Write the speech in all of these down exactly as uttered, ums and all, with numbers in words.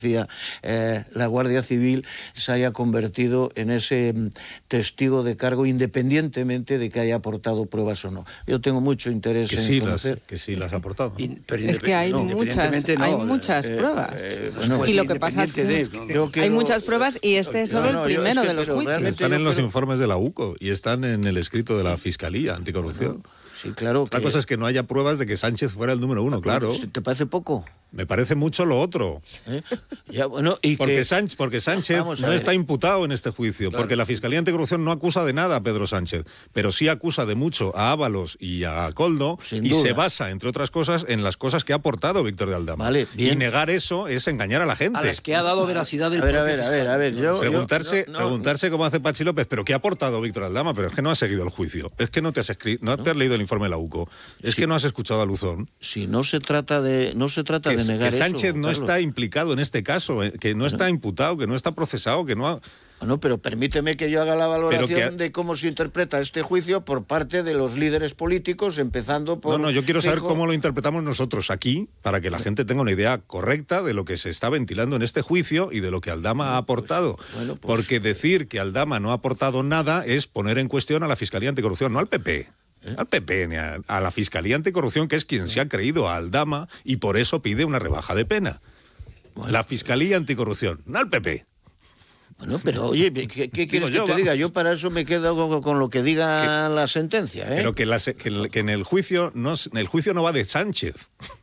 Eh, la Guardia Civil se haya convertido en ese mm, testigo de cargo independientemente de que haya aportado pruebas o no. Yo tengo mucho interés que en sí conocer... Las, que sí las ha aportado. In, pero es que hay no, muchas, no, hay muchas eh, pruebas. Eh, bueno, pues y lo que pasa es que de, no, quiero... hay muchas pruebas y este es solo no, no, el primero es que, de los juicios. Están en los quiero... informes de la U C O y están en el escrito de la Fiscalía Anticorrupción. Sí, claro. La que... cosa es que no haya pruebas de que Sánchez fuera el número uno, claro. ¿Te parece poco? Me parece mucho lo otro. ¿Eh? Ya, bueno, y porque, que... Sánchez, porque Sánchez no ver. está imputado en este juicio, claro. Porque la Fiscalía Anticorrupción no acusa de nada a Pedro Sánchez, pero sí acusa de mucho a Ábalos y a Koldo, Sin y duda. se basa, entre otras cosas, en las cosas que ha aportado Víctor de Aldama. Vale, bien. Y negar eso es engañar a la gente. A las que ha dado veracidad del A ver, a ver, a ver, a ver. Yo, preguntarse, yo, no, no. preguntarse cómo hace Pachi López, pero ¿qué ha aportado Víctor Aldama? Pero es que no has seguido el juicio, es que no te has escrito, no, no. te has leído el informe de la U C O, es sí. que no has escuchado a Luzón. Si no se trata de, no se trata que, de negar que Sánchez eso, no Carlos. está implicado en este caso, que no está imputado, que no está procesado, que no ha... Bueno, pero permíteme que yo haga la valoración que... de cómo se interpreta este juicio por parte de los líderes políticos, empezando por... No, no, yo quiero Fijo... saber cómo lo interpretamos nosotros aquí, para que la gente tenga una idea correcta de lo que se está ventilando en este juicio y de lo que Aldama ha aportado. Pues, bueno, pues... Porque decir que Aldama no ha aportado nada es poner en cuestión a la Fiscalía Anticorrupción, no al P P. ¿Eh? Al P P, ni a, a la Fiscalía Anticorrupción, que es quien se ha creído a Aldama y por eso pide una rebaja de pena. Bueno, la Fiscalía Anticorrupción, no al P P. Bueno, pero oye, ¿qué, qué quieres yo, que te va. diga? Yo para eso me quedo con, con lo que diga que, la sentencia, ¿eh? Pero que, la, que, que en el juicio no, el juicio no va de Sánchez.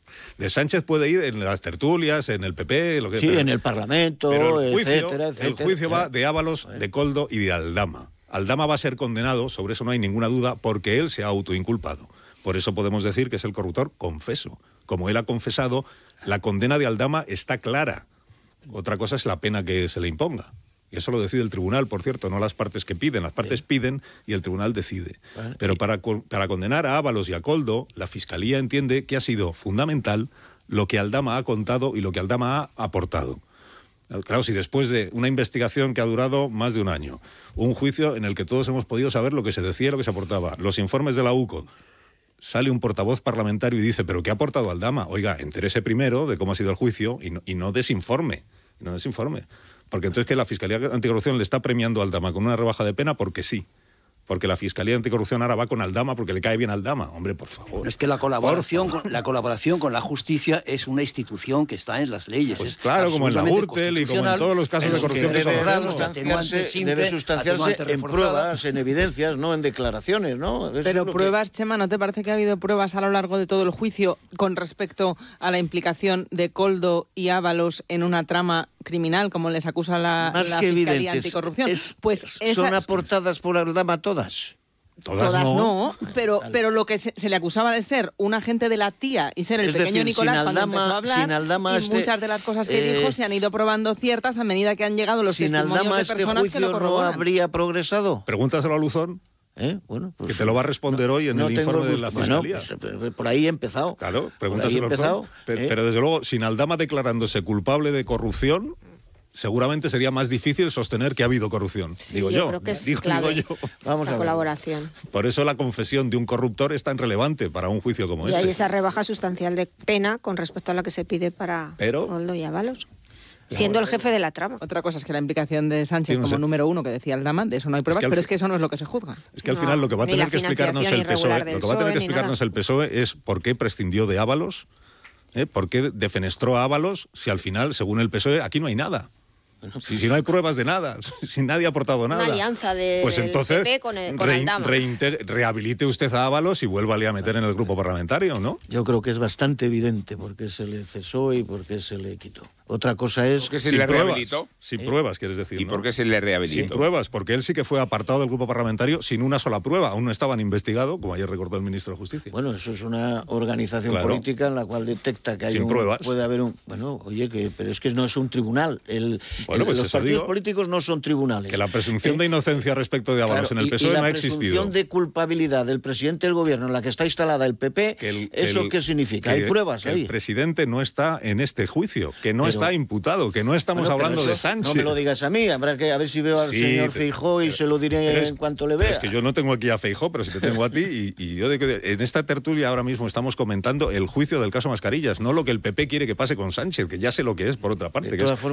De Sánchez puede ir en las tertulias, en el P P, lo que sí, pero, en el Parlamento, pero el juicio, etcétera, etcétera. El juicio va de Ábalos, bueno. de Koldo y de Aldama. Aldama va a ser condenado, sobre eso no hay ninguna duda, porque él se ha autoinculpado. Por eso podemos decir que es el corruptor confeso. Como él ha confesado, la condena de Aldama está clara. Otra cosa es la pena que se le imponga. Y eso lo decide el tribunal, por cierto, no las partes que piden. Las partes piden y el tribunal decide. Vale. Pero para, para condenar a Ábalos y a Koldo, la Fiscalía entiende que ha sido fundamental lo que Aldama ha contado y lo que Aldama ha aportado. Claro, si después de una investigación que ha durado más de un año, un juicio en el que todos hemos podido saber lo que se decía y lo que se aportaba, los informes de la U C O, sale un portavoz parlamentario y dice, ¿pero qué ha aportado Aldama? Oiga, entérese primero de cómo ha sido el juicio y no, y no desinforme, y no desinforme. Porque entonces que la Fiscalía Anticorrupción le está premiando a Aldama con una rebaja de pena porque sí. Porque la Fiscalía Anticorrupción ahora va con Aldama porque le cae bien a Aldama. Hombre, por favor. Es que la colaboración, con, la colaboración con la justicia es una institución que está en las leyes. Pues es claro, como en la Gürtel y como en todos los casos de corrupción que, que debe conocemos. sustanciarse, simple, debe sustanciarse en pruebas, en evidencias, no en declaraciones, ¿no? Eso Pero es pruebas, que... Chema, ¿no te parece que ha habido pruebas a lo largo de todo el juicio con respecto a la implicación de Koldo y Ábalos en una trama criminal, como les acusa la, Más la que Fiscalía evidentes, Anticorrupción? Es, pues ¿son esa... aportadas por Aldama todas? Todas, Todas no, no pero, pero lo que se, se le acusaba de ser un agente de la tía y ser el es pequeño decir, Nicolás Aldama, cuando empezó a hablar, sin Aldama y este, muchas de las cosas que eh, dijo se han ido probando ciertas a medida que han llegado los sin testimonios Aldama de este personas juicio que lo corroboran. ¿No habría progresado? Pregúntaselo a Luzón. ¿Eh? Bueno, pues, que te lo va a responder no, hoy en no el informe gusto. de la Fiscalía. Bueno, pues, por ahí he empezado. Claro, Por pregúntaselo ahí he empezado. Pero, ¿eh? pero desde luego, sin Aldama declarándose culpable de corrupción, seguramente sería más difícil sostener que ha habido corrupción. Sí, digo yo yo. creo que es digo, clave digo yo. Vamos esa a ver. colaboración. Por eso la confesión de un corruptor es tan relevante para un juicio como Y este. hay esa rebaja sustancial de pena con respecto a la que se pide para Pero, Koldo y Ábalos, siendo el jefe de la trama. Otra cosa es que la implicación de Sánchez sí, no como sé. número uno, que decía Aldama, de eso no hay pruebas, es que pero fi- es que eso no es lo que se juzga. Es que al No, final lo que va a ni tener la que explicarnos el financiación P S O E, irregular del lo que va a tener que P S O E, ni explicarnos nada. el P S O E es por qué prescindió de Ábalos, ¿eh? por qué defenestró a Ábalos, si al final, según el P S O E, aquí no hay nada. Si, si no hay pruebas de nada, si nadie ha aportado nada. Una alianza de, pues del entonces, P P con, el, con rein- Aldama. reinte- rehabilite usted a Ábalos y vuélvale a meter en el grupo parlamentario, ¿no? Yo creo que es bastante evidente por qué se le cesó y por qué se le quitó. Otra cosa es... ¿Por qué se sin le pruebas, rehabilitó? Sin ¿Eh? pruebas, quieres decir, ¿Y ¿no? por qué se le Sin rehabilitó? pruebas, porque él sí que fue apartado del grupo parlamentario sin una sola prueba. Aún no estaban investigados, como ayer recordó el ministro de Justicia. Bueno, eso es una organización Claro. política en la cual detecta que hay Sin un, pruebas. puede haber un... Bueno, oye, que pero es que no es un tribunal. El, Bueno, el- pues los eso partidos digo. políticos no son tribunales. Que la presunción Eh, de inocencia respecto de Ábalos Claro, en el y- P S O E y no ha la existido. presunción de culpabilidad del presidente del gobierno en la que está instalada el P P, Que el- que ¿eso el- qué significa? que- Hay pruebas que ahí. el presidente no está en este juicio, que no Pero- está imputado, que no estamos Bueno, pero hablando eso de Sánchez. No me lo digas a mí, habrá que a ver si veo al Sí, señor pero- Feijóo y pero- se lo diré pero es- en cuanto le pero vea. Es que yo no tengo aquí a Feijóo, pero sí te tengo a ti y, y yo de que en esta tertulia ahora mismo estamos comentando el juicio del caso Mascarillas, no lo que el P P quiere que pase con Sánchez, que ya sé lo que es por otra parte. De que es todas formas,